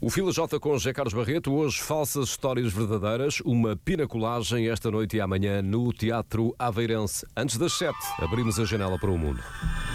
O Fila J com José Carlos Barreto, hoje falsas histórias verdadeiras, uma pinacolagem esta noite e amanhã no Teatro Aveirense. Antes das 7, abrimos a janela para o mundo.